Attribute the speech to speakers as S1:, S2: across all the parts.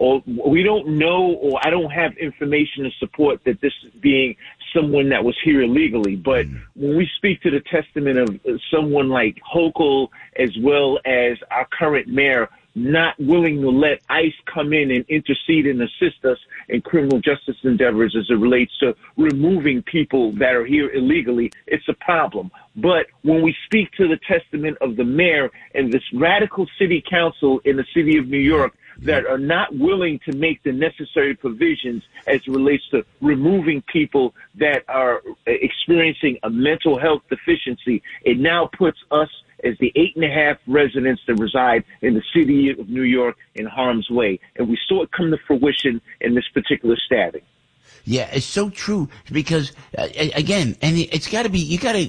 S1: or we don't know, or I don't have information to support that this being someone that was here illegally. But when we speak to the testament of someone like Hochul, as well as our current mayor, not willing to let ICE come in and intercede and assist us in criminal justice endeavors as it relates to removing people that are here illegally, it's a problem. But when we speak to the testament of the mayor and this radical city council in the city of New York that are not willing to make the necessary provisions as it relates to removing people that are experiencing a mental health deficiency, it now puts us as the 8.5 residents that reside in the city of New York in harm's way. And we saw it come to fruition in this particular stabbing.
S2: Yeah, it's so true because, again, and it's got to be,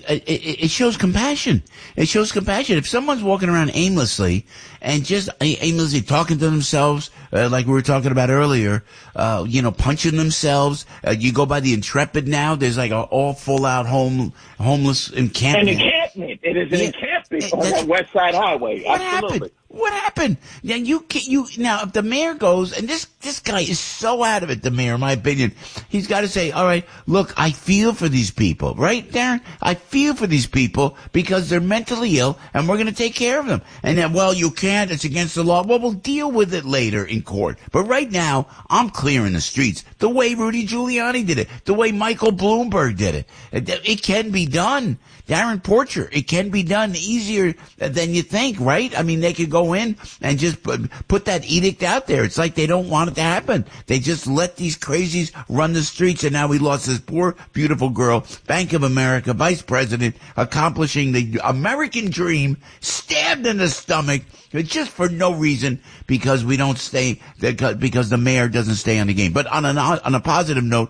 S2: it shows compassion. It shows compassion. If someone's walking around aimlessly and just aimlessly talking to themselves, like we were talking about earlier, punching themselves, you go by the Intrepid now, there's like an all full out homeless encampment.
S1: An encampment. It is an encampment on that West Side Highway. Absolutely.
S2: What happened? Now now if the mayor goes, and this guy is so out of it, the mayor, in my opinion, he's got to say, all right, look, I feel for these people, right, Darren? I feel for these people because they're mentally ill, and we're going to take care of them. And then, well, you can't, it's against the law. Well, we'll deal with it later in court. But right now, I'm clearing the streets the way Rudy Giuliani did it, the way Michael Bloomberg did it. It can be done. Darren Porcher, it can be done easier than you think, right? I mean, they could go in and just put that edict out there. It's like they don't want it to happen. They just let these crazies run the streets, and now we lost this poor, beautiful girl, Bank of America vice president, accomplishing the American dream, stabbed in the stomach, just for no reason, because we don't stay, because the mayor doesn't stay on the game. But on a positive note,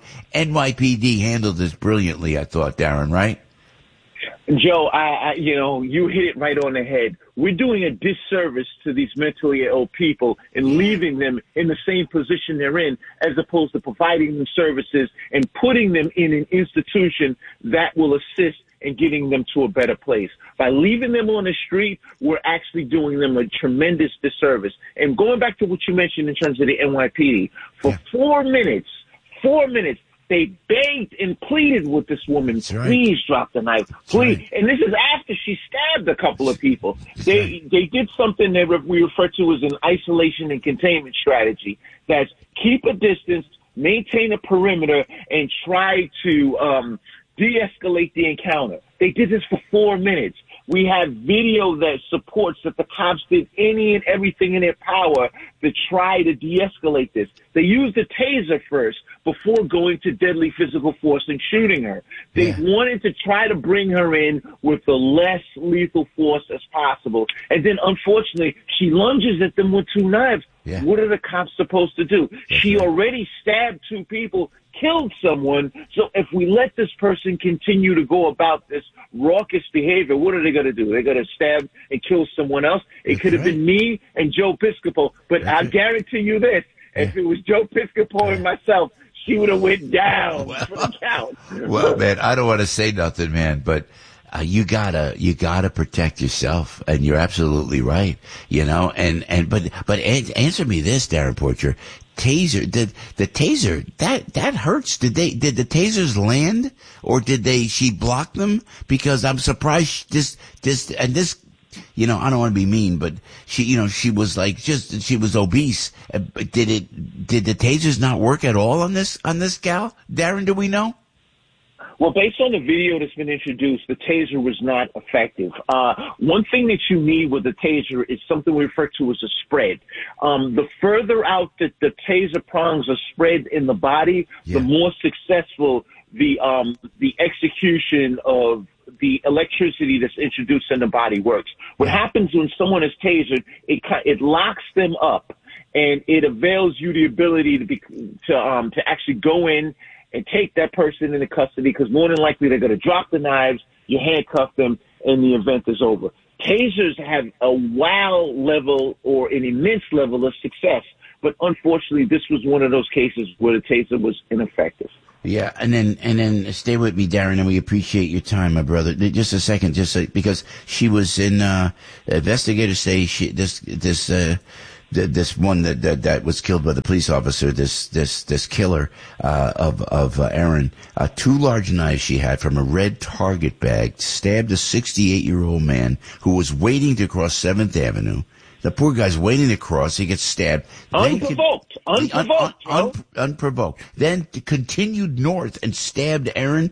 S2: NYPD handled this brilliantly, I thought, Darren, right?
S1: Joe, you hit it right on the head. We're doing a disservice to these mentally ill people and leaving them in the same position they're in, as opposed to providing them services and putting them in an institution that will assist in getting them to a better place. By leaving them on the street, we're actually doing them a tremendous disservice. And going back to what you mentioned in terms of the NYPD, for 4 minutes, they begged and pleaded with this woman, please drop the knife, please. Right. And this is after she stabbed a couple of people. They did something that we refer to as an isolation and containment strategy. That's keep a distance, maintain a perimeter, and try to de-escalate the encounter. They did this for 4 minutes. We have video that supports that the cops did any and everything in their power to try to de-escalate this. They used a taser first before going to deadly physical force and shooting her. They wanted to try to bring her in with the less lethal force as possible. And then, unfortunately, she lunges at them with 2 knives. Yeah. What are the cops supposed to do? She already stabbed 2 people, killed someone. So if we let this person continue to go about this raucous behavior, what are they going to do? They're going to stab and kill someone else. It could have been me and Joe Piscopo, but I guarantee you this. If it was Joe Piscopo and myself, she would have went down for the count.
S2: Well, man, I don't want to say nothing, man, but you gotta protect yourself, and you're absolutely right. But answer me this, Darren Porcher. Taser, the taser, that hurts. Did the tasers land, or did she block them? Because I'm surprised this, I don't want to be mean, but she was she was obese. Did the tasers not work at all on this gal? Darren, do we know?
S1: Well, based on the video that's been introduced, the taser was not effective. One thing that you need with the taser is something we refer to as a spread. The further out that the taser prongs are spread in the body, the more successful the execution of the electricity that's introduced in the body works. What happens when someone is tasered, it locks them up, and it avails you the ability to actually go in and take that person into custody, because more than likely they're going to drop the knives, you handcuff them, and the event is over. Tasers have a wow level or an immense level of success, but unfortunately this was one of those cases where the taser was ineffective.
S2: Yeah, and then stay with me, Darren, and we appreciate your time, my brother. Just a second, because she was in investigators say this one that was killed by the police officer, this killer of Aaron, 2 large knives she had from a red Target bag, stabbed a 68-year-old man who was waiting to cross 7th Avenue. The poor guy's waiting to cross. He gets stabbed.
S1: Unprovoked.
S2: Unprovoked. Then continued north and stabbed Aaron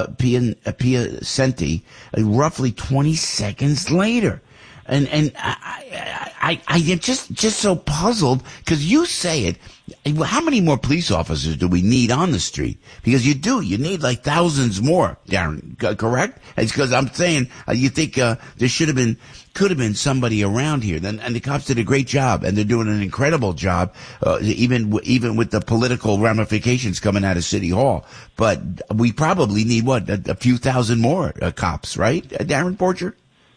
S2: Piacenti roughly 20 seconds later. And I am just so puzzled because you say it. How many more police officers do we need on the street? Because you need like thousands more, Darren, correct? It's because I'm saying, you think, there could have been somebody around here. And the cops did a great job, and they're doing an incredible job, even with the political ramifications coming out of City Hall. But we probably need a few thousand more cops, right, Darren Porcher?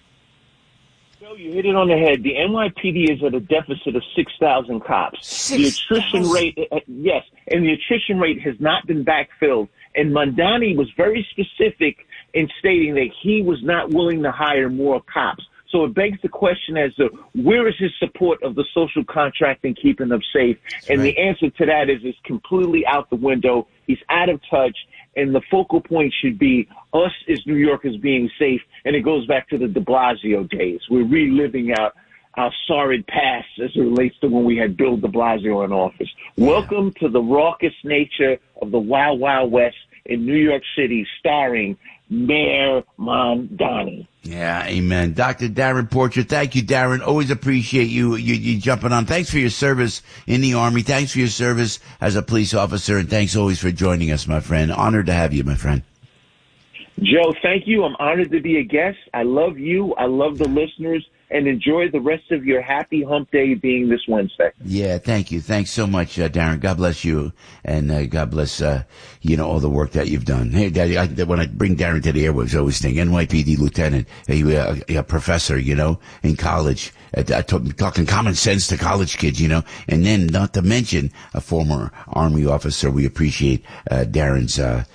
S1: You hit it on the head. The NYPD is at a deficit of 6,000 cops. The attrition rate, yes, and the attrition rate has not been backfilled. And Mamdani was very specific in stating that he was not willing to hire more cops. So it begs the question as to where is his support of the social contract and keeping them safe? And the answer to that is it's completely out the window. He's out of touch. And the focal point should be us as New Yorkers being safe. And it goes back to the de Blasio days. We're reliving our sordid past as it relates to when we had Bill de Blasio in office. Yeah. Welcome to the raucous nature of the Wild Wild West in New York City, starring Mayor Mamdani.
S2: Yeah, amen. Dr. Darren Porcher, thank you, Darren. Always appreciate you jumping on. Thanks for your service in the Army. Thanks for your service as a police officer, and thanks always for joining us, my friend. Honored to have you, my friend.
S1: Joe, thank you. I'm honored to be a guest. I love you. I love the listeners. And enjoy the rest of your happy hump day being this Wednesday.
S2: Yeah, thank you. Thanks so much, Darren. God bless you. And God bless, all the work that you've done. Hey, Daddy, when I bring Darren to the airwaves, I always think NYPD lieutenant, a professor, in college, talking common sense to college kids, and then not to mention a former Army officer. We appreciate Darren's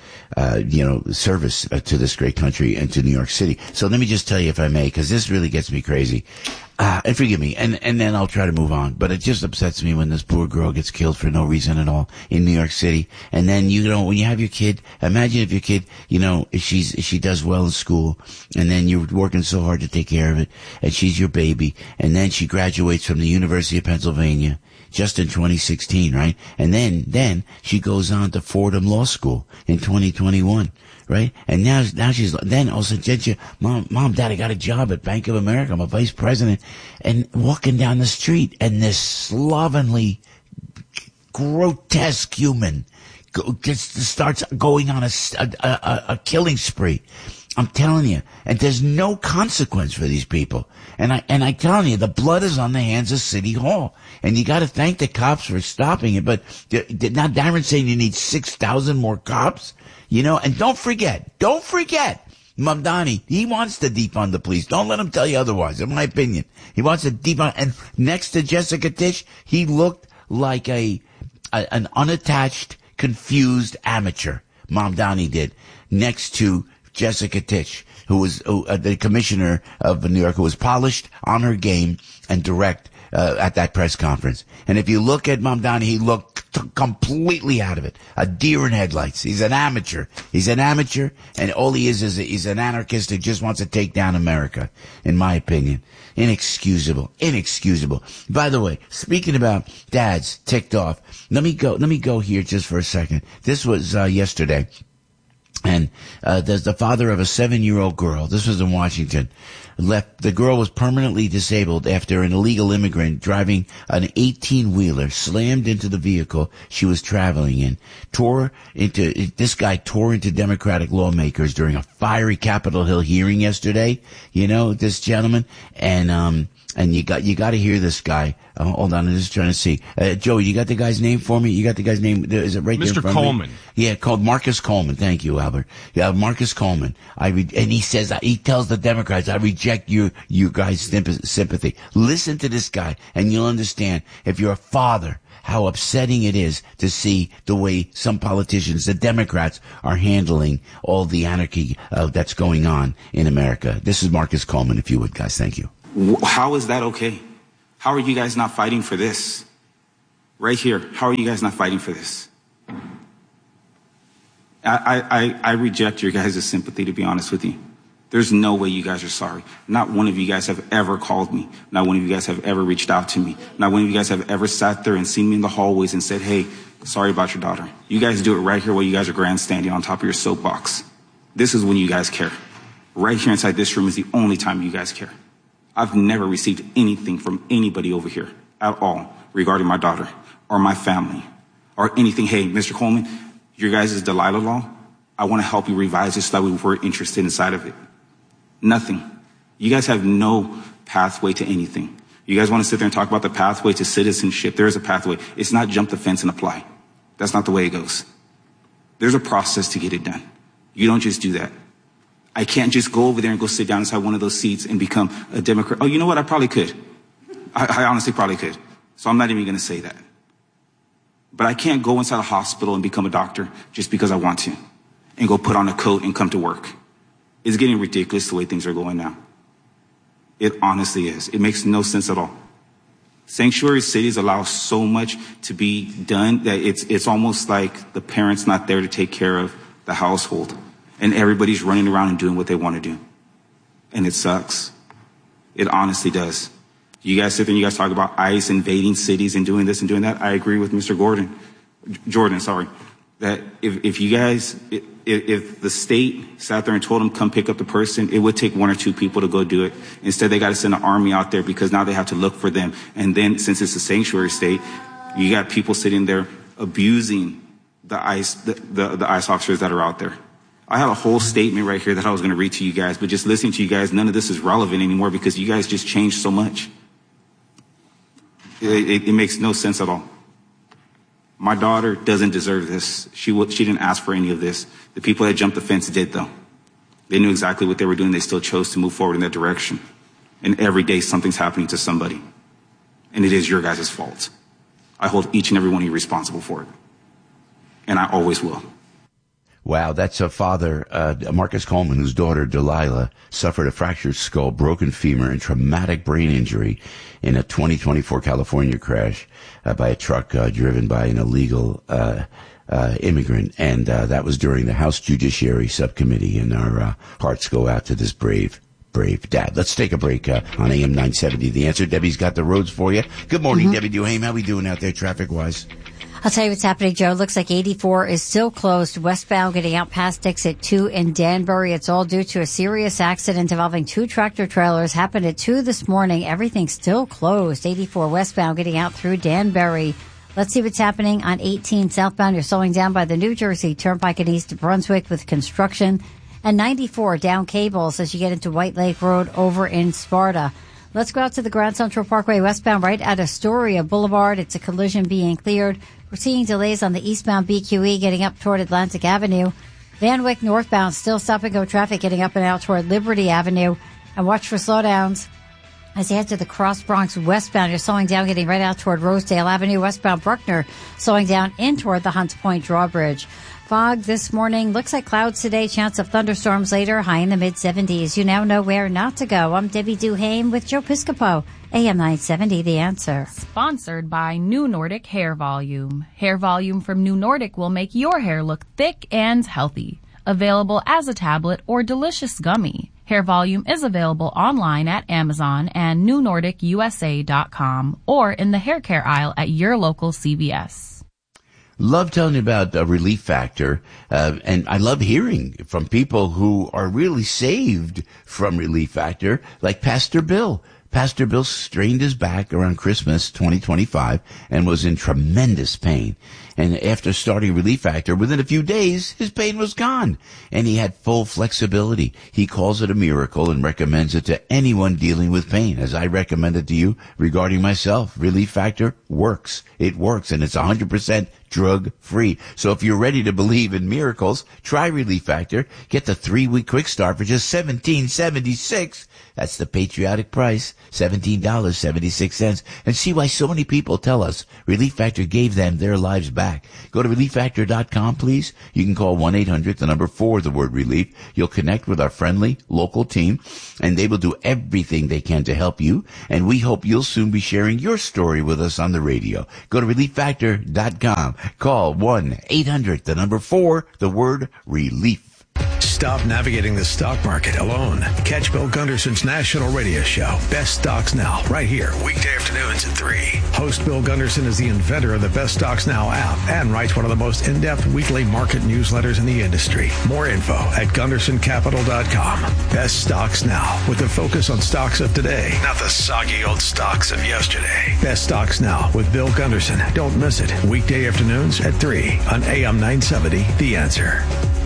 S2: service to this great country and to New York City. So let me just tell you, if I may, because this really gets me crazy. And forgive me, and then I'll try to move on. But it just upsets me when this poor girl gets killed for no reason at all in New York City. And then, when you have your kid, imagine if your kid, if she does well in school, and then you're working so hard to take care of it, and she's your baby, and then she graduates from the University of Pennsylvania just in 2016, right? And then she goes on to Fordham Law School in 2021. Right? And now then all of a sudden, Mom, Dad, I got a job at Bank of America. I'm a vice president. And walking down the street, and this slovenly, grotesque human just starts going on a killing spree. I'm telling you. And there's no consequence for these people. And I'm telling you, the blood is on the hands of City Hall. And you got to thank the cops for stopping it. But now Darren's saying you need 6,000 more cops. And don't forget, Mamdani, he wants to defund the police. Don't let him tell you otherwise, in my opinion. He wants to defund, and next to Jessica Tisch, he looked like an unattached, confused amateur. Mamdani did, next to Jessica Tisch, who was the commissioner of New York, who was polished, on her game, and direct at that press conference. And if you look at Mamdani, he looked completely out of it. A deer in headlights. He's an amateur. And all he is he's an anarchist who just wants to take down America, in my opinion. Inexcusable. By the way, speaking about dads ticked off, let me go here just for a second. This was yesterday. And there's the father of a 7-year-old girl. This was in Washington. The girl was permanently disabled after an illegal immigrant driving an 18-wheeler slammed into the vehicle she was traveling in. This guy tore into Democratic lawmakers during a fiery Capitol Hill hearing yesterday. This gentleman. And you got to hear this guy. Hold on, I'm just trying to see. Joey, you got the guy's name for me? You got the guy's name? Is it right there in front of me? Mr. Coleman. Yeah, called Marcus Coleman. Thank you, Albert. Yeah, Marcus Coleman. And he says, he tells the Democrats, I reject you guys' sympathy. Listen to this guy, and you'll understand, if you're a father, how upsetting it is to see the way some politicians, the Democrats, are handling all the anarchy that's going on in America. This is Marcus Coleman, if you would, guys. Thank you.
S3: How is that okay? How are you guys not fighting for this? Right here, how are you guys not fighting for this? I reject your guys' sympathy, to be honest with you. There's no way you guys are sorry. Not one of you guys have ever called me. Not one of you guys have ever reached out to me. Not one of you guys have ever sat there and seen me in the hallways and said, hey, sorry about your daughter. You guys do it right here while you guys are grandstanding on top of your soapbox. This is when you guys care. Right here inside this room is the only time you guys care. I've never received anything from anybody over here at all regarding my daughter or my family or anything. Hey, Mr. Coleman, your guys' Delilah law, I want to help you revise this so that we're interested inside of it. Nothing. You guys have no pathway to anything. You guys want to sit there and talk about the pathway to citizenship. There is a pathway. It's not jump the fence and apply. That's not the way it goes. There's a process to get it done. You don't just do that. I can't just go over there and go sit down inside one of those seats and become a Democrat. Oh, you know what? I probably could. I honestly probably could. So I'm not even going to say that. But I can't go inside a hospital and become a doctor just because I want to and go put on a coat and come to work. It's getting ridiculous the way things are going now. It honestly is. It makes no sense at all. Sanctuary cities allow so much to be done that it's almost like the parent's not there to take care of the household. And everybody's running around and doing what they want to do. And it sucks. It honestly does. You guys sit there and you guys talk about ICE invading cities and doing this and doing that. I agree with Mr. Jordan, that if you guys, if the state sat there and told them come pick up the person, it would take one or two people to go do it. Instead, they got to send an army out there because now they have to look for them. And then since it's a sanctuary state, you got people sitting there abusing the ICE officers that are out there. I had a whole statement right here that I was going to read to you guys, but just listening to you guys, none of this is relevant anymore because you guys just changed so much. It makes no sense at all. My daughter doesn't deserve this. She didn't ask for any of this. The people that jumped the fence did, though. They knew exactly what they were doing. They still chose to move forward in that direction. And every day something's happening to somebody. And it is your guys' fault. I hold each and every one of you responsible for it. And I always will.
S2: Wow, that's a father, Marcus Coleman, whose daughter, Delilah, suffered a fractured skull, broken femur, and traumatic brain injury in a 2024 California crash by a truck driven by an illegal immigrant. And that was during the House Judiciary Subcommittee. And our hearts go out to this brave dad. Let's take a break on AM 970. The Answer. Debbie's got the roads for you. Good morning, Debbie Duhame. How we doing out there traffic-wise?
S4: I'll tell you what's happening, Joe. It looks like 84 is still closed westbound getting out past exit 2 in Danbury. It's all due to a serious accident involving two tractor trailers. Happened at 2 this morning. Everything's still closed. 84 westbound getting out through Danbury. Let's see what's happening on 18 southbound. You're slowing down by the New Jersey Turnpike in East Brunswick with construction. And 94 down Cables as you get into White Lake Road over in Sparta. Let's go out to the Grand Central Parkway westbound right at Astoria Boulevard. It's a collision being cleared. We're seeing delays on the eastbound BQE getting up toward Atlantic Avenue. Van Wyck northbound still stop-and-go traffic getting up and out toward Liberty Avenue. And watch for slowdowns as you head to the Cross Bronx westbound. You're slowing down getting right out toward Rosedale Avenue. Westbound Bruckner slowing down in toward the Hunts Point drawbridge. Fog this morning. Looks like clouds today. Chance of thunderstorms later. High in the mid-70s. You now know where not to go. I'm Debbie Duhame with Joe Piscopo. AM 970, The Answer.
S5: Sponsored by New Nordic Hair Volume. Hair Volume from New Nordic will make your hair look thick and healthy. Available as a tablet or delicious gummy. Hair Volume is available online at Amazon and NewNordicUSA.com or in the hair care aisle at your local CVS.
S2: Love telling you about Relief Factor, and I love hearing from people who are really saved from Relief Factor, like Pastor Bill. Pastor Bill strained his back around Christmas 2025 and was in tremendous pain. And after starting Relief Factor, within a few days, his pain was gone. And he had full flexibility. He calls it a miracle and recommends it to anyone dealing with pain, as I recommend it to you regarding myself. Relief Factor works. It works, and it's 100% drug-free. So if you're ready to believe in miracles, try Relief Factor. Get the 3-week quick start for just $17.76. That's the patriotic price, $17.76. And see why so many people tell us Relief Factor gave them their lives back. Go to ReliefFactor.com, please. You can call 1-800, 4, relief. You'll connect with our friendly local team, and they will do everything they can to help you. And we hope you'll soon be sharing your story with us on the radio. Go to ReliefFactor.com. Call 1-800, 4, relief.
S6: Stop navigating the stock market alone. Catch Bill Gunderson's national radio show, Best Stocks Now, right here, weekday afternoons at 3. Host Bill Gunderson is the inventor of the Best Stocks Now app and writes one of the most in-depth weekly market newsletters in the industry. More info at GundersonCapital.com. Best Stocks Now, with a focus on stocks of today, not the soggy old stocks of yesterday. Best Stocks Now with Bill Gunderson. Don't miss it. Weekday afternoons at 3 on AM 970, The Answer.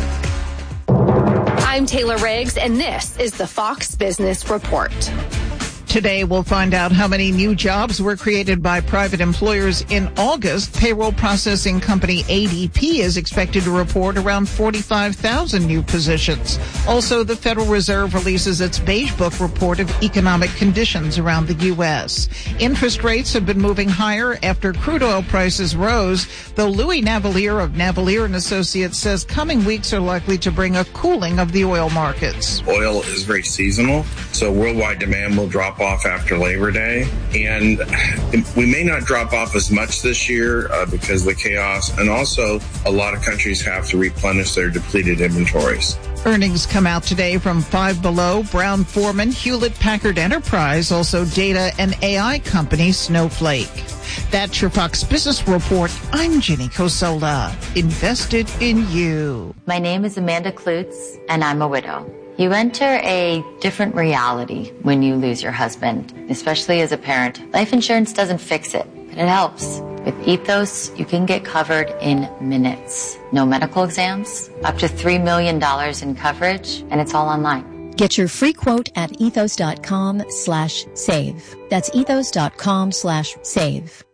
S7: I'm Taylor Riggs, and this is the Fox Business Report.
S8: Today, we'll find out how many new jobs were created by private employers in August. Payroll processing company ADP is expected to report around 45,000 new positions. Also, the Federal Reserve releases its Beige Book report of economic conditions around the U.S. Interest rates have been moving higher after crude oil prices rose, though Louis Navellier of Navellier & Associates says coming weeks are likely to bring a cooling of the oil markets.
S9: Oil is very seasonal, so worldwide demand will drop off after Labor Day, and we may not drop off as much this year because of the chaos, and also a lot of countries have to replenish their depleted inventories.
S8: Earnings come out today from Five Below, Brown-Forman, Hewlett-Packard Enterprise, also data and AI company Snowflake. That's your Fox Business Report. I'm Jenny Cosola, invested in you.
S10: My name is Amanda Klutz, and I'm a widow. You enter a different reality when you lose your husband, especially as a parent. Life insurance doesn't fix it, but it helps. With Ethos, you can get covered in minutes. No medical exams, up to $3 million in coverage, and it's all online.
S11: Get your free quote at ethos.com/save. That's ethos.com/save.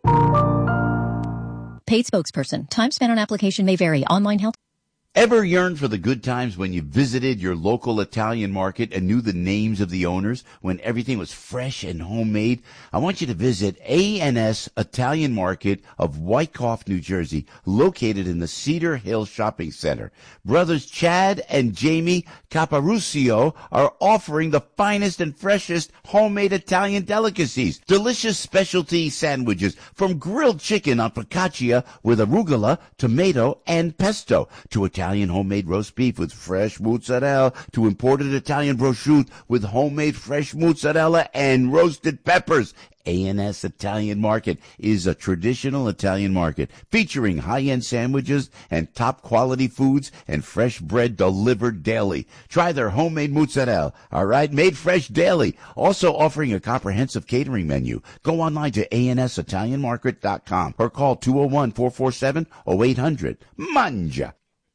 S11: Paid spokesperson. Time spent on application may vary. Online health.
S2: Ever yearned for the good times when you visited your local Italian market and knew the names of the owners, when everything was fresh and homemade? I want you to visit A&S Italian Market of Wyckoff, New Jersey, located in the Cedar Hill Shopping Center. Brothers Chad and Jamie Caparucio are offering the finest and freshest homemade Italian delicacies. Delicious specialty sandwiches, from grilled chicken on focaccia with arugula, tomato, and pesto, to Italian homemade roast beef with fresh mozzarella, to imported Italian prosciutto with homemade fresh mozzarella and roasted peppers. A&S Italian Market is a traditional Italian market featuring high-end sandwiches and top-quality foods and fresh bread delivered daily. Try their homemade mozzarella, all right, made fresh daily. Also offering a comprehensive catering menu. Go online to ANSItalianMarket.com or call 201-447-0800. Mangia.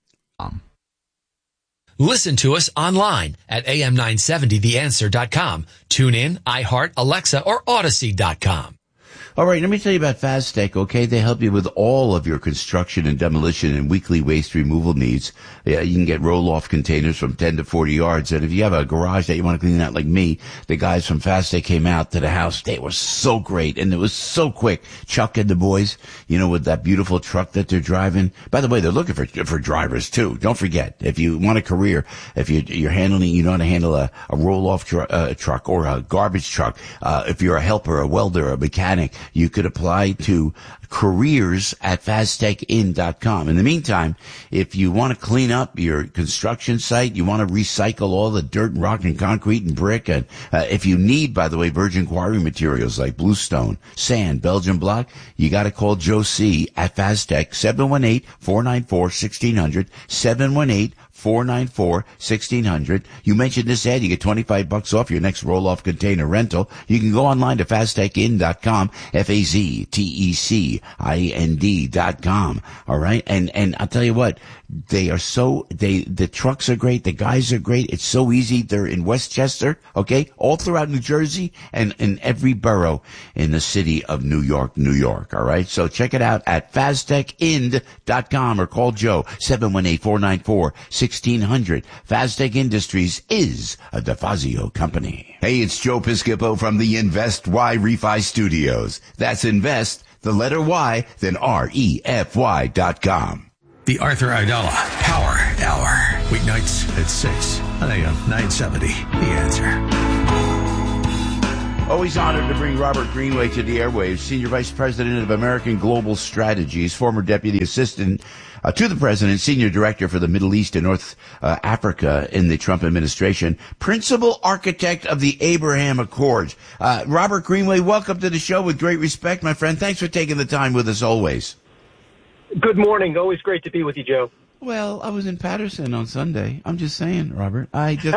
S12: Listen to us online at am970theanswer.com. Tune in, iHeart, Alexa, or Odyssey.com.
S2: All right, let me tell you about Fastech, okay? They help you with all of your construction and demolition and weekly waste removal needs. Yeah, you can get roll-off containers from 10 to 40 yards. And if you have a garage that you want to clean out like me, the guys from Fastech came out to the house. They were so great, and it was so quick. Chuck and the boys, you know, with that beautiful truck that they're driving. By the way, they're looking for drivers, too. Don't forget, if you want a career, if you're handling, you know how to handle a roll-off truck or a garbage truck, if you're a helper, a welder, a mechanic, you could apply to careers at FastechIn.com. In the meantime, if you want to clean up your construction site, you want to recycle all the dirt and rock and concrete and brick, and if you need, by the way, virgin quarry materials like bluestone, sand, Belgian block, you got to call Joe C. at Fastech, 718-494-1600, 718-494-1600. You mentioned this ad, you get $25 off your next roll-off container rental. You can go online to FazTechInd.com, FazTechInd.com. All right. And I'll tell you what, the trucks are great. The guys are great. It's so easy. They're in Westchester. Okay. All throughout New Jersey and in every borough in the city of New York, New York. All right. So check it out at FazTechInd.com or call Joe 718-494-1600. FazTech Industries is a DeFazio company. Hey, it's Joe Piscopo from the Invest Y Refi Studios. That's invest, the letter Y, then REFY.com.
S6: The Arthur Aidala Power Hour. Weeknights at 6 on AM 970. The Answer.
S2: Always honored to bring Robert Greenway to the airwaves, Senior Vice President of American Global Strategies, former Deputy Assistant to the President, Senior Director for the Middle East and North Africa in the Trump administration, Principal Architect of the Abraham Accords. Robert Greenway, welcome to the show with great respect, my friend. Thanks for taking the time with us always. Good morning. Always great to be with you, Joe. Well, I was in Patterson on Sunday. I'm just saying, Robert. We'll have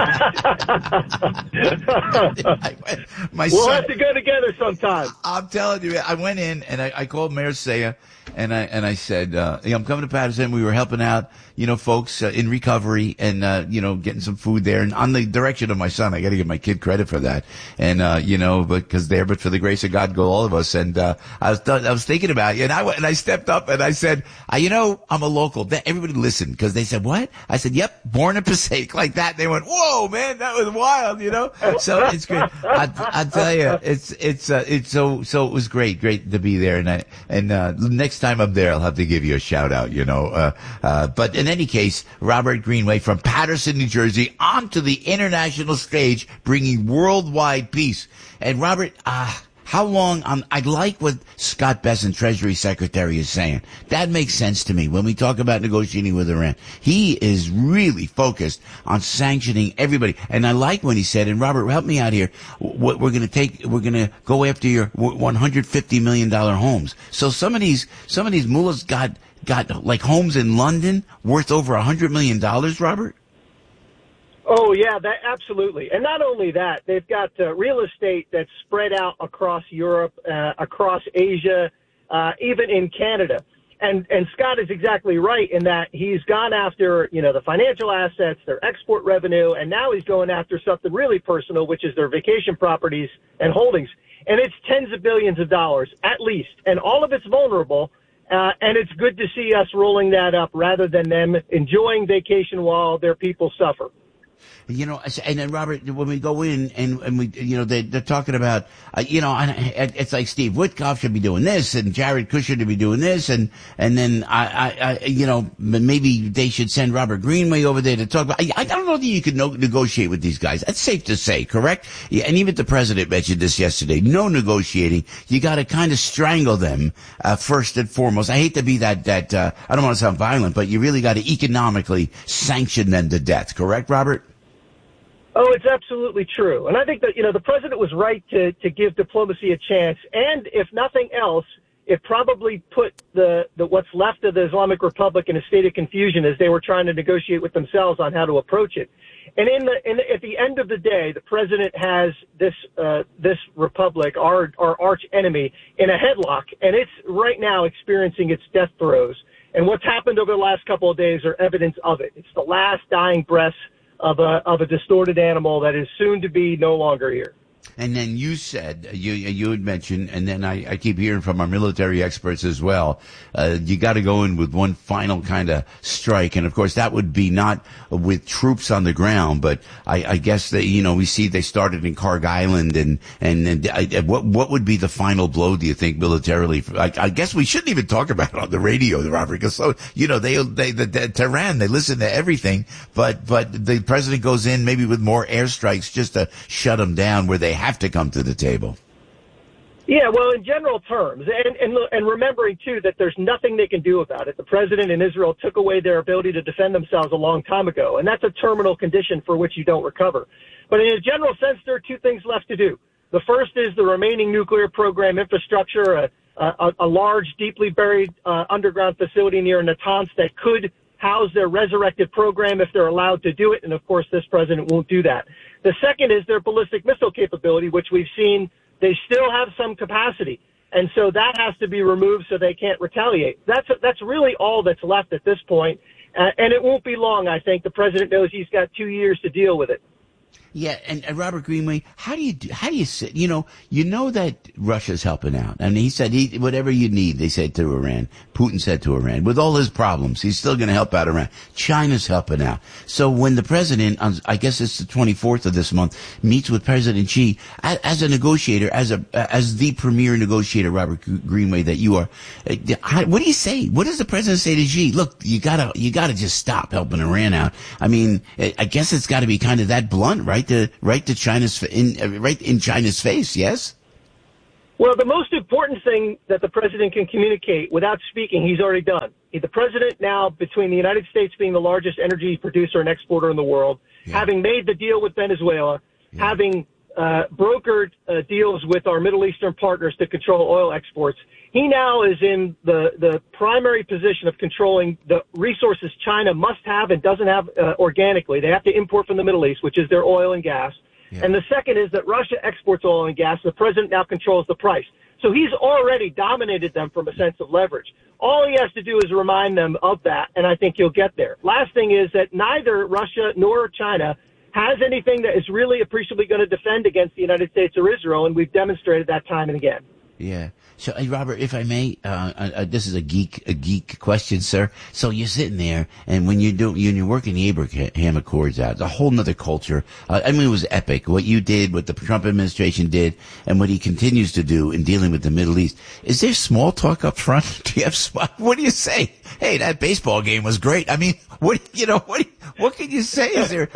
S2: to go together sometime. I'm telling you, I went in and I called Mayor Saya and I said, I'm coming to Patterson. We were helping out, folks in recovery and, getting some food there. And on the direction of my son, I got to give my kid credit for that. And, but for the grace of God go all of us. And, I was thinking about you and I stepped up and I said, I'm a local. Everybody listened because they said, what? I said, yep, born in Passaic, like that. They went, whoa, man, that was wild, So it's great. I tell you, it's so it was great to be there. And next time I'm there, I'll have to give you a shout out, but in any case, Robert Greenway from Patterson, New Jersey, onto the international stage, bringing worldwide peace. And Robert, how long, I like what Scott Bessent, Treasury Secretary, is saying. That makes sense to me when we talk about negotiating with Iran. He is really focused on sanctioning everybody. And I like when he said, and Robert, help me out here, we're going to go after your $150 million homes. So some of these mullahs got like homes in London worth over $100 million, Robert?
S13: Oh, yeah, absolutely. And not only that, they've got real estate that's spread out across Europe, across Asia, even in Canada. And Scott is exactly right in that he's gone after, the financial assets, their export revenue, and now he's going after something really personal, which is their vacation properties and holdings. And it's tens of billions of dollars, at least. And all of it's vulnerable. And it's good to see us rolling that up rather than them enjoying vacation while their people suffer.
S2: And then Robert, when we go in and we, they're talking about, it's like Steve Witkoff should be doing this and Jared Kushner to be doing this. And then maybe they should send Robert Greenway over there to talk about, I don't know that you can negotiate with these guys. That's safe to say, correct? Yeah, and even the president mentioned this yesterday. No negotiating. You got to kind of strangle them, first and foremost. I hate to be that, I don't want to sound violent, but you really got to economically sanction them to death. Correct, Robert?
S13: Oh, it's absolutely true. And I think that, the president was right to give diplomacy a chance. And if nothing else, it probably put the what's left of the Islamic Republic in a state of confusion as they were trying to negotiate with themselves on how to approach it. And at the end of the day, the president has this republic, our arch enemy, in a headlock, and it's right now experiencing its death throes. And what's happened over the last couple of days are evidence of it. It's the last dying breaths of a distorted animal that is soon to be no longer here.
S2: And then you said, you had mentioned, and then I keep hearing from our military experts as well, you got to go in with one final kind of strike. And of course, that would be not with troops on the ground, but I guess that, we see they started in Karg Island and what would be the final blow, do you think, militarily? I guess we shouldn't even talk about it on the radio, Robert, because Tehran, they listen to everything, but the president goes in maybe with more airstrikes just to shut them down where they have to come to the table.
S13: Yeah, well, in general terms, and remembering, too, that there's nothing they can do about it. The president in Israel took away their ability to defend themselves a long time ago, and that's a terminal condition for which you don't recover. But in a general sense, there are two things left to do. The first is the remaining nuclear program infrastructure, a large, deeply buried underground facility near Natanz that could house their resurrected program if they're allowed to do it. And, of course, this president won't do that. The second is their ballistic missile capability, which we've seen they still have some capacity. And so that has to be removed so they can't retaliate. That's really all that's left at this point. And it won't be long, I think. The president knows he's got 2 years to deal with it.
S2: Yeah, and Robert Greenway, how do you sit? You know that Russia's helping out, and he said whatever you need. They said to Iran. Putin said to Iran, with all his problems, he's still going to help out Iran. China's helping out. So when the president, I guess it's the 24th of this month, meets with President Xi as a negotiator, as the premier negotiator, Robert Greenway, that you are, what do you say? What does the president say to Xi? Look, you gotta just stop helping Iran out. I mean, I guess it's got to be kind of that blunt, right to China's in China's face. Yes.
S13: Well, the most important thing that the president can communicate without speaking, he's already done. The president now, between the United States being the largest energy producer and exporter in the world, having made the deal with Venezuela, having brokered deals with our Middle Eastern partners to control oil exports, he now is in the primary position of controlling the resources China must have and doesn't have organically. They have to import from the Middle East, which is their oil and gas. Yeah. And the second is that Russia exports oil and gas, and the president now controls the price. So he's already dominated them from a sense of leverage. All he has to do is remind them of that, and I think he'll get there. Last thing is that neither Russia nor China has anything that is really appreciably going to defend against the United States or Israel, and we've demonstrated that time and again.
S2: Yeah. So, Robert, if I may, this is a geek question, sir. So you're sitting there, and when you're working the Abraham Accords out, it's a whole nother culture. I mean, it was epic. What you did, what the Trump administration did, and what he continues to do in dealing with the Middle East. Is there small talk up front? Do you have what do you say? Hey, that baseball game was great. I mean, what can you say?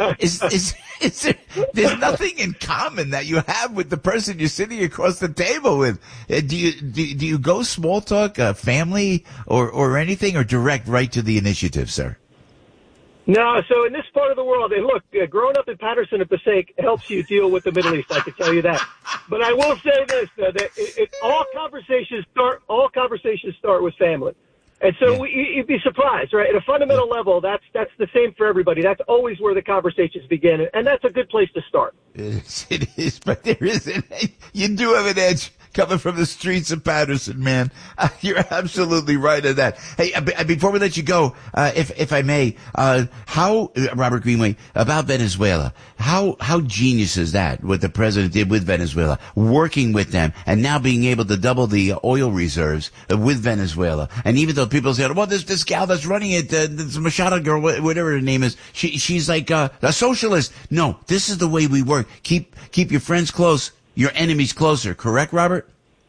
S2: Is there, there's nothing in common that you have with the person you're sitting across the table with. Do you go small talk, family or anything, or direct right to the initiative, sir?
S13: No, so in this part of the world, and look, growing up in Patterson and Passaic helps you deal with the Middle East, I can tell you that. But I will say this, that all conversations start with family. And so you'd be surprised, right? At a fundamental level, that's the same for everybody. That's always where the conversations begin, and that's a good place to start.
S2: It is, but there isn't. You do have an edge coming from the streets of Patterson, man. You're absolutely right on that. Hey, before we let you go, if I may, how, Robert Greenway, about Venezuela, how genius is that, what the president did with Venezuela, working with them, and now being able to double the oil reserves with Venezuela. And even though people say, well, this gal that's running it, this Machado girl, whatever her name is, she's like a socialist. No, this is the way we work. Keep your friends close, your enemies closer. Correct, Robert?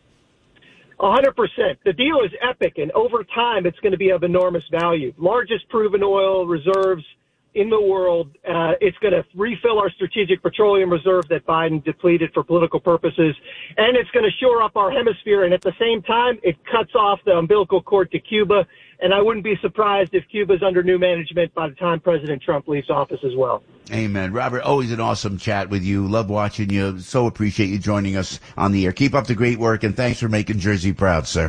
S13: 100%. The deal is epic, and over time, it's going to be of enormous value. Largest proven oil reserves in the world. It's going to refill our strategic petroleum reserve that Biden depleted for political purposes, and it's going to shore up our hemisphere. And at the same time, it cuts off the umbilical cord to Cuba. And I wouldn't be surprised if Cuba's under new management by the time President Trump leaves office as well.
S2: Amen. Robert, always an awesome chat with you. Love watching you. So appreciate you joining us on the air. Keep up the great work, and thanks for making Jersey proud, sir.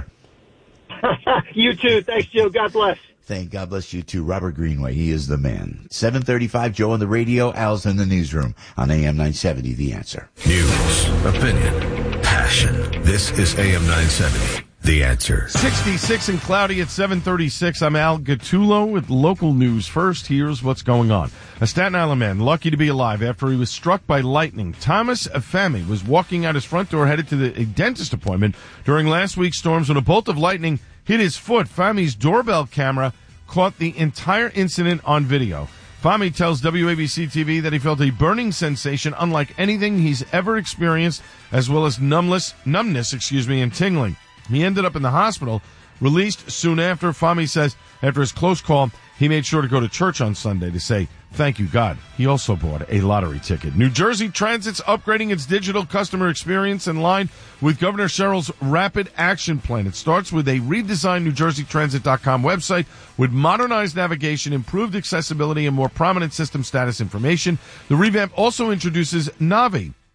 S13: You too. Thanks, Joe. God bless.
S2: Thank God bless you too. Robert Greenway, he is the man. 7:35, Joe on the radio, Al's in the newsroom on AM 970, The Answer.
S6: News, opinion, passion. This is AM 970. The Answer.
S14: 66 and cloudy at 7:36. I'm Al Gattullo with local news. First, here's what's going on. A Staten Island man lucky to be alive after he was struck by lightning. Thomas Afemi was walking out his front door headed to a dentist appointment during last week's storms when a bolt of lightning hit his foot. Fami's doorbell camera caught the entire incident on video. Fami tells WABC TV that he felt a burning sensation unlike anything he's ever experienced, as well as numbness, and tingling. He ended up in the hospital, released soon after. Fami says after his close call, he made sure to go to church on Sunday to say, thank you, God. He also bought a lottery ticket. New Jersey Transit's upgrading its digital customer experience in line with Governor Sherrill's Rapid Action Plan. It starts with a redesigned NewJerseyTransit.com website with modernized navigation, improved accessibility, and more prominent system status information. The revamp also introduces Navi,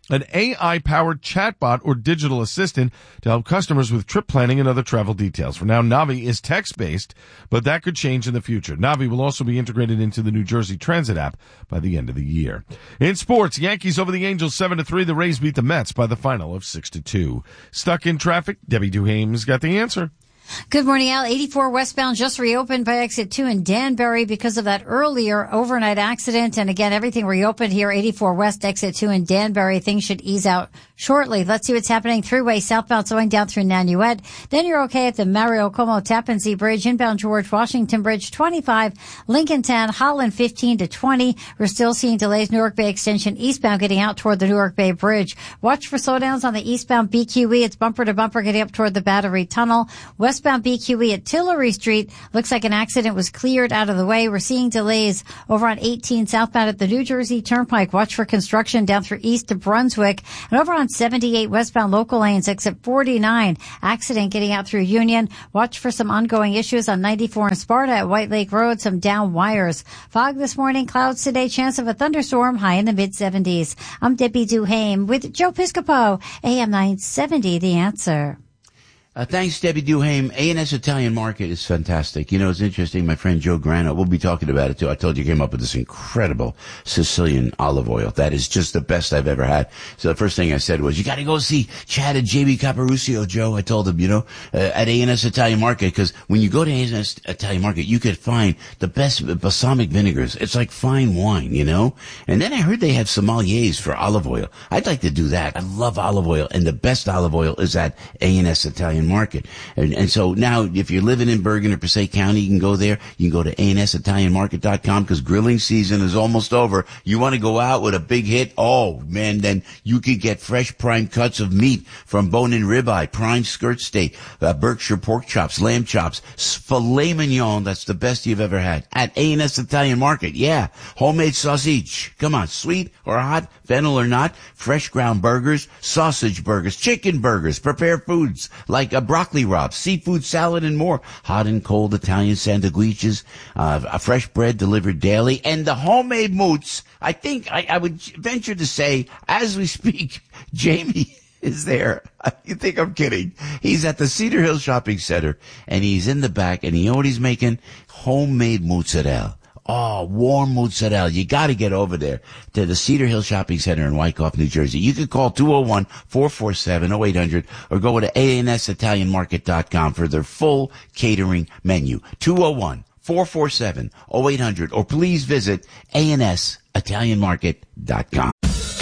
S14: an AI-powered chatbot or digital assistant to help customers with trip planning and other travel details. For now, Navi is text-based, but that could change in the future. Navi will also be integrated into the New Jersey Transit app by the end of the year. In sports, Yankees over the Angels 7-3. The Rays beat the Mets by the final of 6-2. Stuck in traffic? Debbie Duhame's got the answer.
S4: Good morning, Al. 84 westbound just reopened by exit 2 in Danbury because of that earlier overnight accident. And again, everything reopened here. 84 west, exit 2 in Danbury. Things should ease out shortly. Let's see what's happening. Three-way southbound going down through Nanuet. Then you're okay at the Mario Como Tappan Zee Bridge, inbound George Washington Bridge 25, Lincoln Town, Holland 15 to 20. We're still seeing delays. Newark Bay Extension eastbound getting out toward the Newark Bay Bridge. Watch for slowdowns on the eastbound BQE. It's bumper to bumper getting up toward the Battery Tunnel. Westbound BQE at Tillery Street. Looks like an accident was cleared out of the way. We're seeing delays over on 18 southbound at the New Jersey Turnpike. Watch for construction down through east to Brunswick. And over on 78 westbound local lanes, exit 49. Accident getting out through Union. Watch for some ongoing issues on 94 in Sparta at White Lake Road. Some down wires. Fog this morning. Clouds today. Chance of a thunderstorm. High in the mid-70s. I'm Debbie Duhame with Joe Piscopo. AM 970, The Answer.
S2: Thanks, Debbie Duhame. A&S Italian Market is fantastic. You know, it's interesting. My friend Joe Grano, we'll be talking about it too. I told you, came up with this incredible Sicilian olive oil. That is just the best I've ever had. So the first thing I said was, you got to go see Chad and JB Caparucio, Joe. I told him, at A&S Italian Market, because when you go to A&S Italian Market, you could find the best balsamic vinegars. It's like fine wine, And then I heard they have sommeliers for olive oil. I'd like to do that. I love olive oil, and the best olive oil is at A&S Italian Market. And so now, if you're living in Bergen or Passaic County, you can go there. You can go to ANSItalianMarket.com because grilling season is almost over. You want to go out with a big hit? Oh, man, then you could get fresh prime cuts of meat from bone-in ribeye, prime skirt steak, Berkshire pork chops, lamb chops, filet mignon. That's the best you've ever had at A&S Italian Market. Yeah. Homemade sausage. Come on. Sweet or hot, fennel or not. Fresh ground burgers, sausage burgers, chicken burgers, prepared foods like a broccoli rabe, seafood salad, and more. Hot and cold Italian sandwiches, fresh bread delivered daily, and the homemade moots. I think I would venture to say, as we speak, Jamie is there. You think I'm kidding? He's at the Cedar Hill Shopping Center, and he's in the back, and you know what he's making? Homemade mozzarella. Oh, warm mozzarella. You got to get over there to the Cedar Hill Shopping Center in Wyckoff, New Jersey. You can call 201-447-0800 or go to ANSItalianMarket.com for their full catering menu. 201-447-0800 or please visit ANSItalianMarket.com.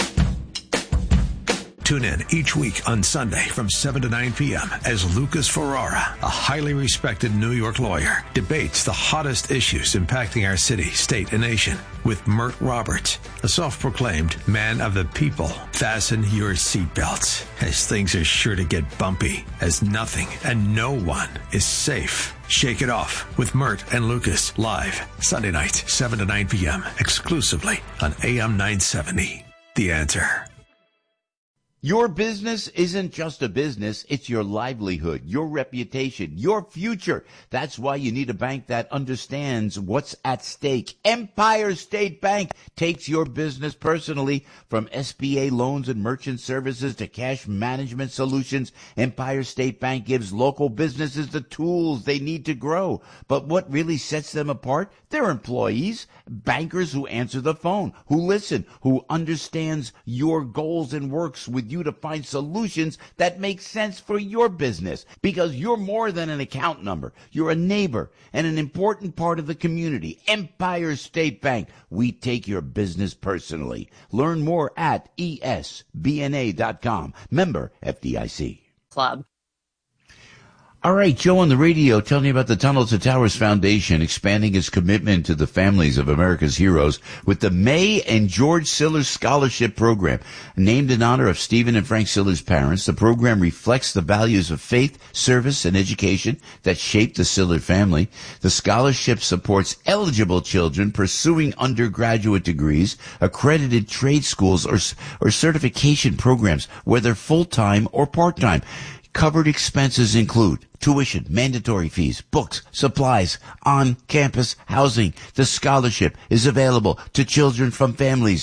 S6: Tune in each week on Sunday from 7 to 9 p.m. as Lucas Ferrara, a highly respected New York lawyer, debates the hottest issues impacting our city, state, and nation with Mert Roberts, a self-proclaimed man of the people. Fasten your seatbelts, as things are sure to get bumpy, as nothing and no one is safe. Shake It Off with Mert and Lucas, live Sunday night, 7 to 9 p.m., exclusively on AM 970. The Answer.
S2: Your business isn't just a business, it's your livelihood, your reputation, your future. That's why you need a bank that understands what's at stake. Empire State Bank takes your business personally. From SBA loans and merchant services to cash management solutions, Empire State Bank gives local businesses the tools they need to grow. But what really sets them apart? Their employees, bankers who answer the phone, who listen, who understands your goals and works with you to find solutions that make sense for your business, because you're more than an account number. You're a neighbor and an important part of the community. Empire State Bank. We take your business personally. Learn more at esbna.com. Member FDIC.
S10: Club.
S2: All right, Joe on the radio telling you about the Tunnel to Towers Foundation expanding its commitment to the families of America's heroes with the May and George Siller Scholarship Program. Named in honor of Stephen and Frank Siller's parents, the program reflects the values of faith, service, and education that shaped the Siller family. The scholarship supports eligible children pursuing undergraduate degrees, accredited trade schools, or certification programs, whether full-time or part-time. Covered expenses include tuition, mandatory fees, books, supplies, on-campus housing. The scholarship is available to children from families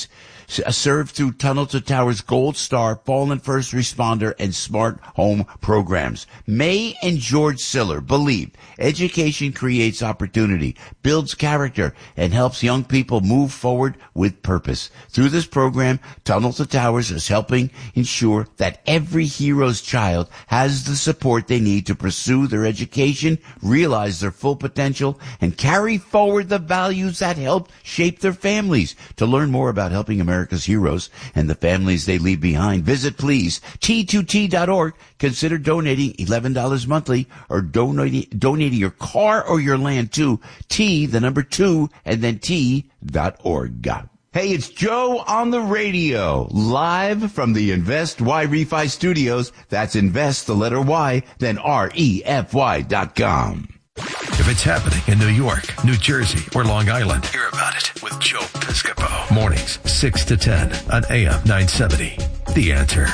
S2: served through Tunnel to Towers Gold Star, Fallen First Responder, and Smart Home programs. May and George Siller believe education creates opportunity, builds character, and helps young people move forward with purpose. Through this program, Tunnel to Towers is helping ensure that every hero's child has the support they need to pursue their education, realize their full potential, and carry forward the values that helped shape their families. To learn more about helping America's heroes and the families they leave behind, visit please T2T.org. Consider donating $11 monthly or donating your car or your land to T, the number 2, and then T.org. Hey, it's Joe on the radio, live from the Invest Y Refi Studios. That's invest, the letter Y, then REFY.com.
S6: If it's happening in New York, New Jersey, or Long Island, hear about it with Joe Piscopo. Mornings, 6 to 10 on AM 970. The Answer.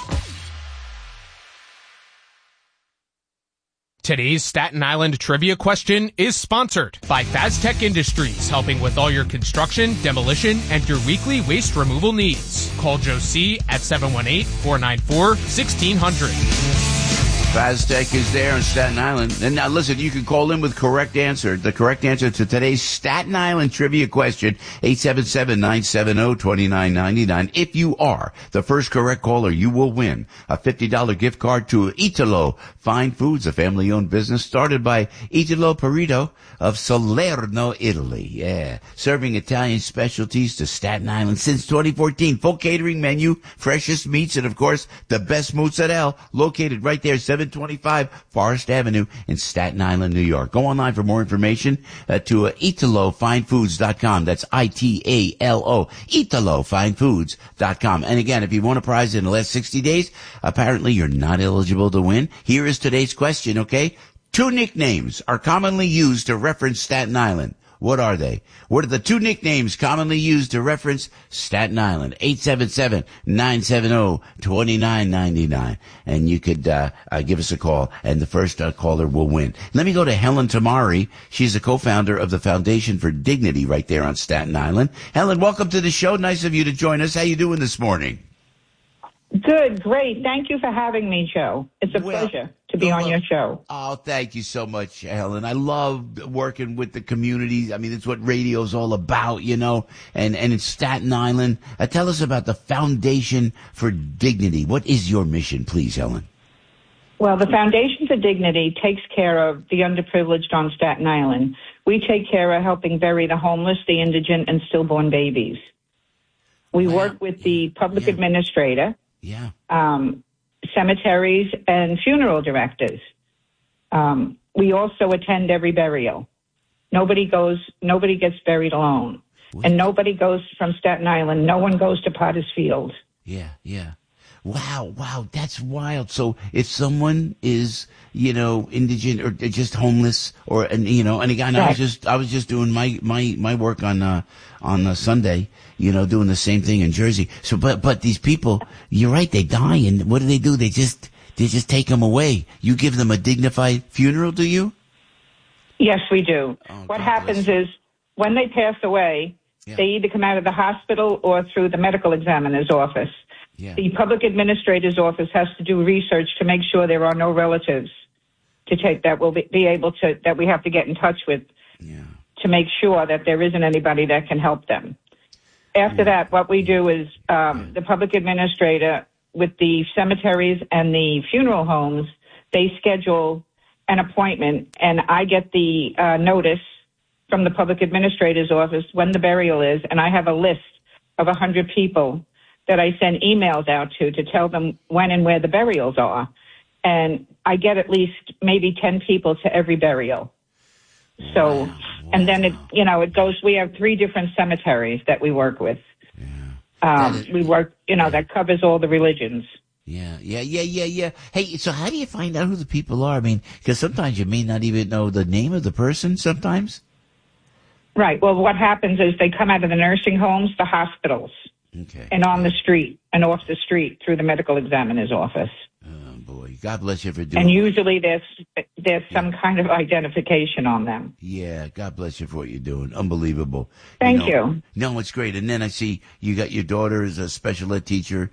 S15: Today's Staten Island trivia question is sponsored by Faztech Industries, helping with all your construction, demolition, and your weekly waste removal needs. Call Joe C. at 718-494-1600.
S2: Faztech is there on Staten Island. And now listen, you can call in with correct answer. The correct answer to today's Staten Island trivia question, 877-970-2999. If you are the first correct caller, you will win a $50 gift card to Italo Fine Foods, a family-owned business started by Italo Perito of Salerno, Italy. Yeah. Serving Italian specialties to Staten Island since 2014. Full catering menu, freshest meats, and of course, the best mozzarella located right there, 725 Forest Avenue in Staten Island, New York. Go online for more information to ItaloFineFoods.com. That's ITALO, ItaloFineFoods.com. And again, if you won a prize in the last 60 days, apparently you're not eligible to win. Here is today's question, okay? 2 nicknames are commonly used to reference Staten Island. What are they? What are the 2 nicknames commonly used to reference Staten Island? 877-970-2999. And you could give us a call, and the first caller will win. Let me go to Helen Tamari. She's a co-founder of the Foundation for Dignity right there on Staten Island. Helen, welcome to the show. Nice of you to join us. How you doing this morning?
S16: Good, great. Thank you for having me, Joe. It's a pleasure to be on your show.
S2: Oh, thank you so much, Helen. I love working with the community. I mean, it's what radio's all about, you know, and in Staten Island. Tell us about the Foundation for Dignity. What is your mission, please, Helen?
S16: Well, the Foundation for Dignity takes care of the underprivileged on Staten Island. We take care of helping bury the homeless, the indigent, and stillborn babies. We work with the public administrator. Cemeteries and funeral directors. We also attend every burial. Nobody gets buried alone. And nobody goes from Staten Island. No one goes to Potter's Field.
S2: Yeah. Wow, that's wild. So if someone is, you know, indigent or just homeless and again, I was just doing my work on Sunday, you know, doing the same thing in Jersey. So, but these people, you're right, they die, and what do? They just take them away. You give them a dignified funeral, do you?
S16: Yes, we do. What happens is when they pass away, they either come out of the hospital or through the medical examiner's office. The public administrator's office has to do research to make sure there are no relatives that we have to get in touch with to make sure that there isn't anybody that can help them. After that, what we do is the public administrator with the cemeteries and the funeral homes, they schedule an appointment, and I get the notice from the public administrator's office when the burial is, and I have a list of 100 people that I send emails out to tell them when and where the burials are. And I get at least maybe 10 people to every burial. So, and then it goes, we have 3 different cemeteries that we work with. We work, that covers all the religions.
S2: Yeah. Hey, so how do you find out who the people are? I mean, because sometimes you may not even know the name of the person sometimes.
S16: Right. Well, what happens is they come out of the nursing homes, the hospitals. And on the street and off the street through the medical examiner's office.
S2: Oh, boy. God bless you for doing
S16: And
S2: it.
S16: usually there's some kind of identification on them.
S2: Yeah, God bless you for what you're doing. Unbelievable.
S16: Thank you.
S2: No, it's great. And then I see you got your daughter as a special ed teacher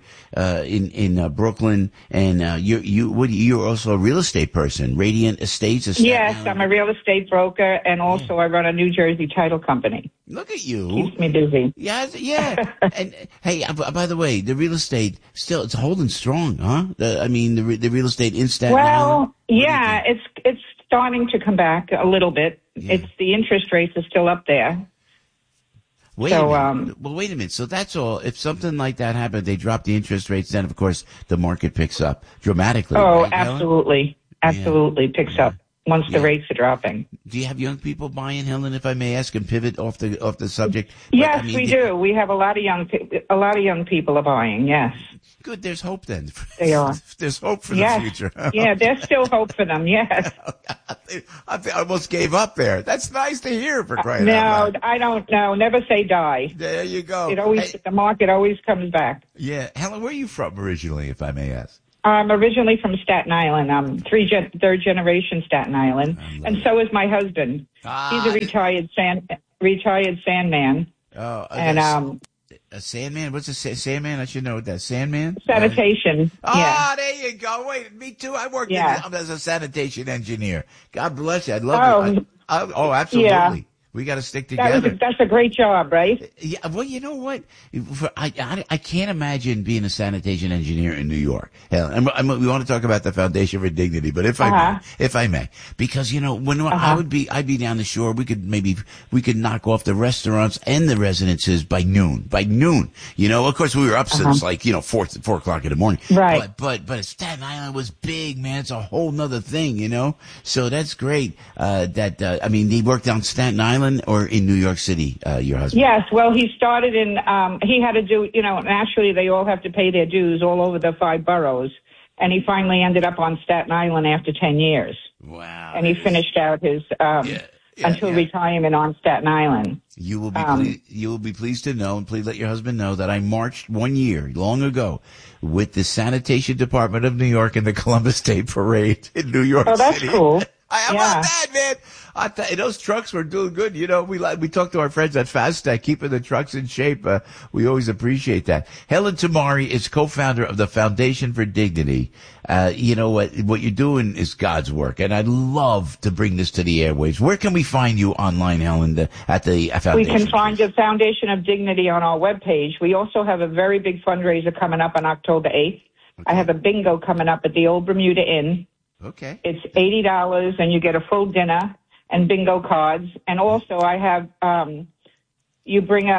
S2: in Brooklyn, and you're also a real estate person, Radiant Estates.
S16: Yes, I'm a real estate broker, and also I run a New Jersey title company.
S2: Look at you.
S16: Keeps me busy.
S2: Yeah. And hey, by the way, the real estate still it's holding strong, huh? The real estate in Staten Island.
S16: Well, yeah, it's starting to come back a little bit.
S2: Yeah.
S16: It's the interest rates are still up there.
S2: Wait a minute. So that's all. If something like that happened, they drop the interest rates, then of course the market picks up dramatically.
S16: Oh,
S2: right,
S16: absolutely. Absolutely picks up once the rates are dropping.
S2: Do you have young people buying, Helen, if I may ask, and pivot off the subject?
S16: Yes, we do. We have a lot of young people are buying, yes.
S2: Good. There's hope then.
S16: They are.
S2: There's hope for the future.
S16: Yeah, there's still hope for them, yes.
S2: I almost gave up there. That's nice to hear, for crying out loud.
S16: No, I don't know. Never say die.
S2: There you go.
S16: The market always comes back.
S2: Yeah. Helen, where are you from originally, if I may ask?
S16: I'm originally from Staten Island. I'm third generation Staten Island, and so is my husband. He's a retired sandman.
S2: Oh,
S16: and
S2: a sandman? What's a sandman? I should know what that sandman.
S16: Sanitation.
S2: There you go. Wait, me too. I worked as a sanitation engineer. God bless you. I love it. Absolutely.
S16: Yeah.
S2: We got to stick together.
S16: That's a great job, right?
S2: Yeah. Well, you know what? I can't imagine being a sanitation engineer in New York. Hell, we want to talk about the Foundation for Dignity, but if I may, because when I'd be down the shore, we could knock off the restaurants and the residences by noon. Of course we were up since 4 o'clock in the morning.
S16: Right.
S2: But Staten Island was big, man. It's a whole nother thing, So that's great. He worked on Staten Island or in New York City, your husband?
S16: Yes. Well, he started in, he had to do, naturally they all have to pay their dues all over the 5 boroughs. And he finally ended up on Staten Island after 10 years.
S2: Wow.
S16: And he finished out his, until retirement on Staten Island.
S2: You will be pleased to know, and please let your husband know, that I marched 1 year, long ago, with the Sanitation Department of New York in the Columbus Day Parade in New York City.
S16: Oh, that's cool.
S2: How about that, man? Those trucks were doing good. We talk to our friends at Fastech, keeping the trucks in shape. We always appreciate that. Helen Tamari is co-founder of the Foundation for Dignity. What you're doing is God's work, and I'd love to bring this to the airwaves. Where can we find you online, Helen, at the Foundation?
S16: We can find the Foundation of Dignity on our webpage. We also have a very big fundraiser coming up on October 8th. Okay. I have a bingo coming up at the Old Bermuda Inn.
S2: Okay.
S16: It's $80, and you get a full dinner and bingo cards. And also I have, you bring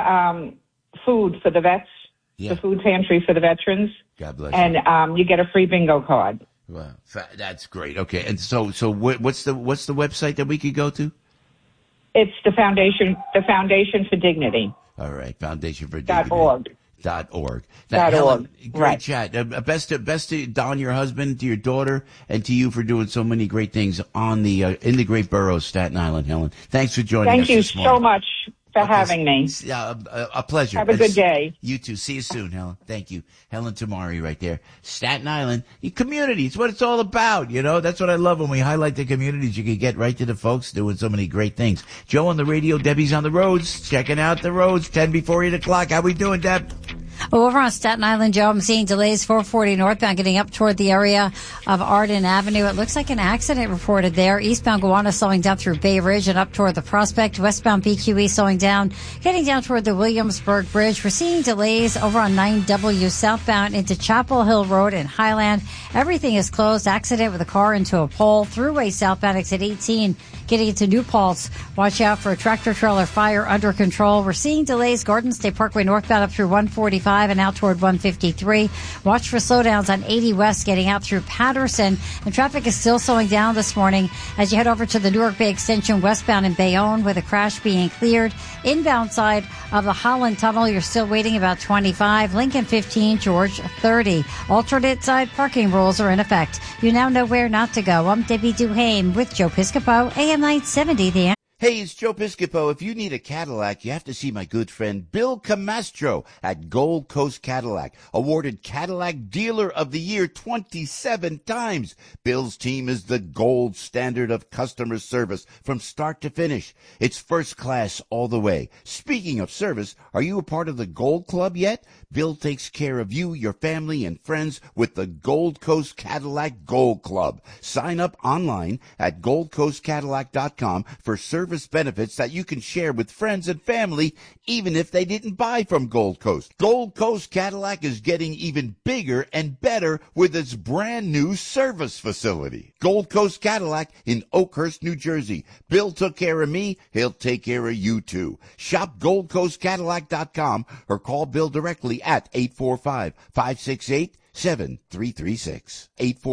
S16: food for the vets, the food pantry for the veterans.
S2: God bless
S16: you. And you get a free bingo card.
S2: Wow. That's great. Okay. And so what's the website that we could go to?
S16: It's the Foundation for Dignity.
S2: All right. Foundation for Dignity.
S16: .org.
S2: .org.
S16: Helen,
S2: great
S16: right.
S2: chat. Best to Don, your husband, to your daughter, and to you for doing so many great things on the in the great borough of Staten Island, Helen. Thanks for joining us.
S16: Thank you
S2: this morning.
S16: so much for having me.
S2: A pleasure.
S16: Have a good day.
S2: You too. See you soon, Helen. Thank you. Helen Tamari right there. Staten Island. Community. It's what it's all about, That's what I love when we highlight the communities. You can get right to the folks doing so many great things. Joe on the radio. Debbie's on the roads. Checking out the roads. 10 before 8 o'clock. How we doing, Deb?
S4: Over on Staten Island, Joe, I'm seeing delays 440 northbound getting up toward the area of Arden Avenue. It looks like an accident reported there. Eastbound Gowanus slowing down through Bay Ridge and up toward the Prospect. Westbound BQE slowing down, getting down toward the Williamsburg Bridge. We're seeing delays over on 9W southbound into Chapel Hill Road in Highland. Everything is closed. Accident with a car into a pole. Thruway southbound exit 18 getting into New Paltz. Watch out for a tractor trailer fire under control. We're seeing delays Garden State Parkway northbound up through 145 and out toward 153. Watch for slowdowns on 80 West getting out through Patterson. And traffic is still slowing down this morning as you head over to the Newark Bay Extension westbound in Bayonne with a crash being cleared. Inbound side of the Holland Tunnel, you're still waiting about 25. Lincoln 15, George 30. Alternate side parking rules are in effect. You now know where not to go. I'm Debbie Duhame with Joe Piscopo, AM 970, The
S2: Hey, it's Joe Piscopo. If you need a Cadillac, you have to see my good friend Bill Camastro at Gold Coast Cadillac, awarded Cadillac Dealer of the Year 27 times. Bill's team is the gold standard of customer service from start to finish. It's first class all the way. Speaking of service, are you a part of the Gold Club yet? Bill takes care of you, your family, and friends with the Gold Coast Cadillac Gold Club. Sign up online at goldcoastcadillac.com for service benefits that you can share with friends and family, even if they didn't buy from Gold Coast. Gold Coast Cadillac is getting even bigger and better with its brand new service facility. Gold Coast Cadillac in Oakhurst, New Jersey. Bill took care of me. He'll take care of you too. Shop goldcoastcadillac.com or call Bill directly at 845-568-7336.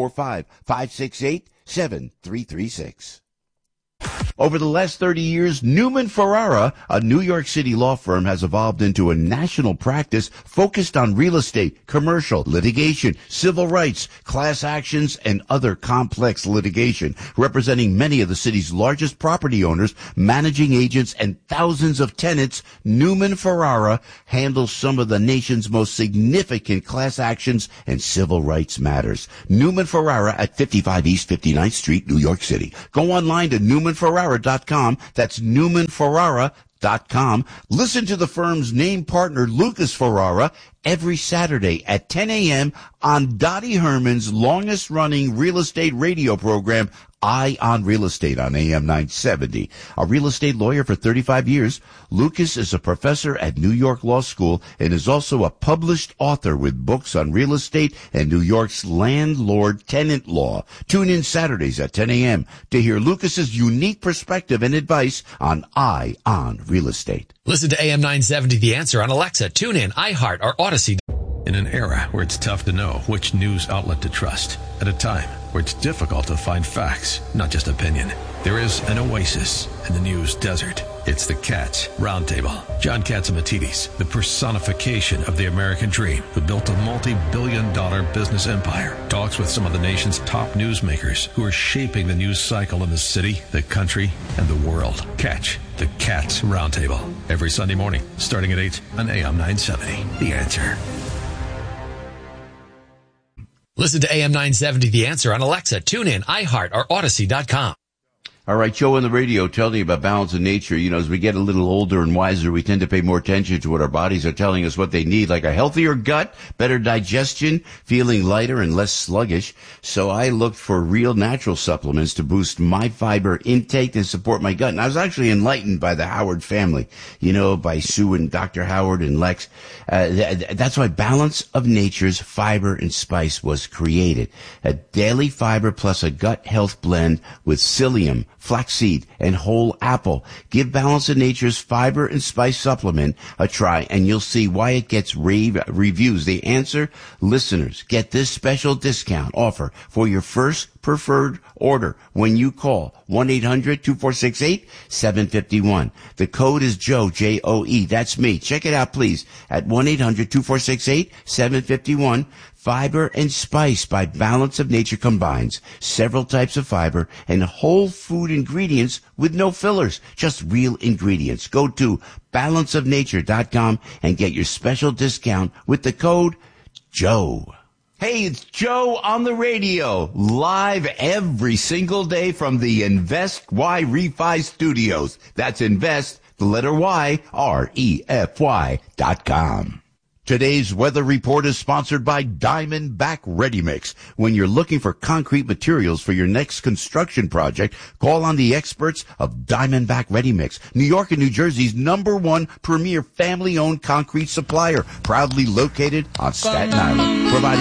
S2: 845-568-7336. Over the last 30 years, Newman Ferrara, a New York City law firm, has evolved into a national practice focused on real estate, commercial, litigation, civil rights, class actions, and other complex litigation, representing many of the city's largest property owners, managing agents, and thousands of tenants. Newman Ferrara handles some of the nation's most significant class actions and civil rights matters. Newman Ferrara at 55 East 59th Street, New York City. Go online to NewmanFerrara.com. That's NewmanFerrara.com. Listen to the firm's name partner, Lucas Ferrara, every Saturday at 10 a.m. on Dottie Herman's longest-running real estate radio program, Eye on Real Estate on AM 970. A real estate lawyer for 35 years, Lucas is a professor at New York Law School and is also a published author with books on real estate and New York's landlord-tenant law. Tune in Saturdays at 10 a.m. to hear Lucas's unique perspective and advice on Eye on Real Estate.
S12: Listen to AM 970 The Answer on Alexa, TuneIn, iHeart, or Odyssey.
S6: In an era where it's tough to know which news outlet to trust, at a time where it's difficult to find facts, not just opinion, there is an oasis in the news desert. It's the Katz Roundtable. John Catsimatidis, the personification of the American dream, who built a multi-billion-dollar business empire, talks with some of the nation's top newsmakers who are shaping the news cycle in the city, the country, and the world. Catch the Katz Roundtable every Sunday morning, starting at 8 on AM 970. The Answer.
S12: Listen to AM 970 The Answer on Alexa, TuneIn, iHeart, or Odyssey.com.
S2: All right, Joe on the radio telling you about balance of nature. You know, as we get a little older and wiser, we tend to pay more attention to what our bodies are telling us what they need, like a healthier gut, better digestion, feeling lighter and less sluggish. So I looked for real natural supplements to boost my fiber intake and support my gut. And I was actually enlightened by the Howard family, you know, by Sue and Dr. Howard and Lex. That's why Balance of Nature's Fiber and Spice was created. A daily fiber plus a gut health blend with psyllium, flaxseed, and whole apple. Give Balance of Nature's Fiber and Spice supplement a try, and you'll see why it gets rave reviews. The Answer listeners get this special discount offer for your first preferred order when you call 1-800-2468-751. The code is Joe, J-O-E. That's me. Check it out, please, at 1-800-2468-751. Fiber and Spice by Balance of Nature combines several types of fiber and whole food ingredients with no fillers, just real ingredients. Go to balanceofnature.com and get your special discount with the code JOE. Hey, it's Joe on the radio, live every single day from the Invest Y Refi Studios. That's Invest, the letter Y, REFY.com. Today's weather report is sponsored by Diamondback Ready Mix. When you're looking for concrete materials for your next construction project, call on the experts of Diamondback Ready Mix, New York and New Jersey's #1 premier family-owned concrete supplier, proudly located on Staten Island, providing